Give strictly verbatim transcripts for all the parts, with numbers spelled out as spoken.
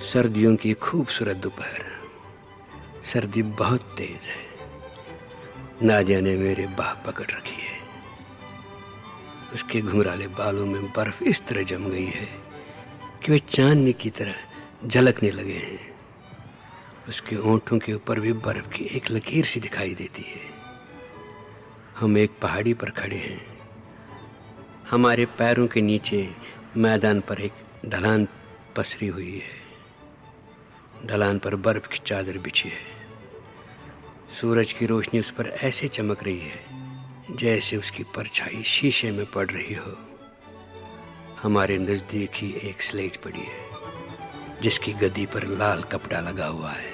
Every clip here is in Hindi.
सर्दियों की खूबसूरत दोपहर, सर्दी बहुत तेज है। नादिया ने मेरे बाह पकड़ रखी है। उसके घुंघराले बालों में बर्फ इस तरह जम गई है कि वे चांदनी की तरह झलकने लगे हैं। उसके होंठों के ऊपर भी बर्फ की एक लकीर सी दिखाई देती है। हम एक पहाड़ी पर खड़े हैं। हमारे पैरों के नीचे मैदान पर एक ढलान पसरी हुई है। ढलान पर बर्फ की चादर बिछी है। सूरज की रोशनी उस पर ऐसे चमक रही है जैसे उसकी परछाई शीशे में पड़ रही हो। हमारे नजदीक ही एक स्लेज पड़ी है जिसकी गद्दी पर लाल कपड़ा लगा हुआ है।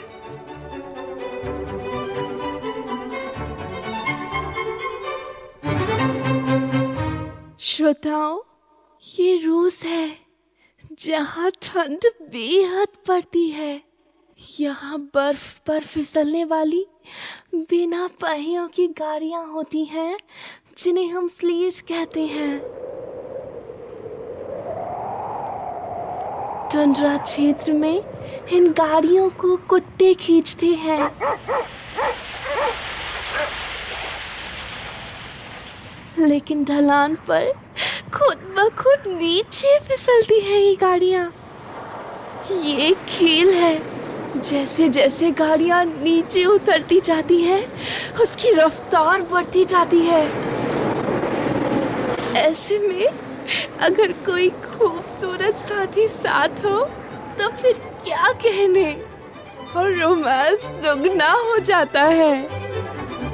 श्रोताओं, ये रूस है जहाँ ठंड बेहद पड़ती है। यहाँ बर्फ पर फिसलने वाली बिना पहियों की गाड़ियाँ होती हैं जिन्हें हम स्लीज कहते हैं। टुंड्रा क्षेत्र में इन गाड़ियों को कुत्ते खींचते हैं। लेकिन ढलान पर खुद ब खुद नीचे फिसलती हैं ये गाड़ियाँ। ये खेल है। जैसे जैसे गाड़ियाँ नीचे उतरती जाती हैं, उसकी रफ्तार बढ़ती जाती है। ऐसे में अगर कोई खूबसूरत साथी साथ हो तो फिर क्या कहने, और रोमांस दुगना हो जाता है।